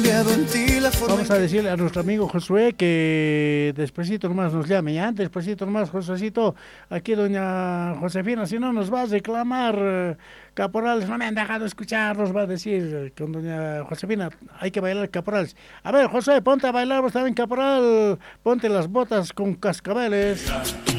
Vamos a decirle a nuestro amigo Josué que despuesito nomás nos llame, ¿ya? Despuesito nomás, Josuecito, aquí doña Josefina, si no nos va a reclamar, caporales, no me han dejado escuchar, nos va a decir con doña Josefina, hay que bailar caporales. A ver, José, ponte a bailar vos también, caporal, ponte las botas con cascabeles.